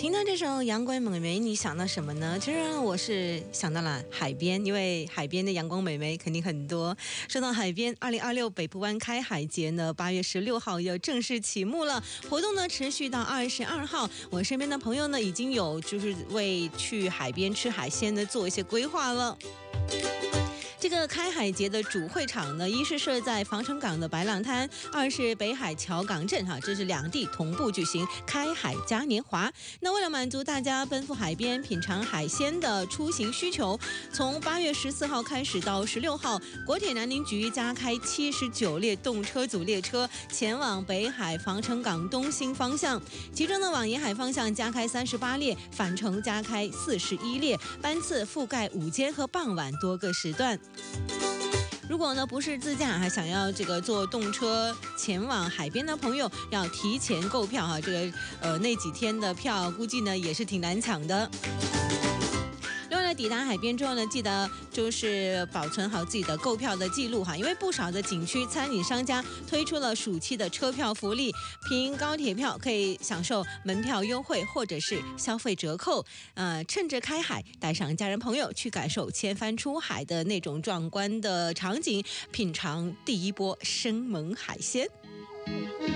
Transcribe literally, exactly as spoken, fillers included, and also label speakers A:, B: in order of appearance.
A: 听到这首《阳光美眉》，你想到什么呢？其实我是想到了海边，因为海边的阳光美眉肯定很多。说到海边，二零二六北部湾开海节呢，八月十六号要正式启幕了，活动呢持续到二十二号。我身边的朋友呢，已经有就是为去海边吃海鲜的做一些规划了。这个开海节的主会场呢，一是设在防城港的白浪滩，二是北海桥港镇哈，这是两地同步举行开海嘉年华。那为了满足大家奔赴海边品尝海鲜的出行需求，从八月十四号开始到十六号，国铁南宁局加开七十九列动车组列车前往北海防城港东兴方向，其中呢往沿海方向加开三十八列，返程加开四十一列，班次覆盖午间和傍晚多个时段。如果呢不是自驾，还想要这个坐动车前往海边的朋友，要提前购票哈。这个呃那几天的票估计呢也是挺难抢的。另外呢，抵达海边之后呢，记得就是保存好自己的购票的记录哈，因为不少的景区餐饮商家推出了暑期的车票福利，凭高铁票可以享受门票优惠或者是消费折扣。呃，趁着开海，带上家人朋友去感受千帆出海的那种壮观的场景，品尝第一波生猛海鲜。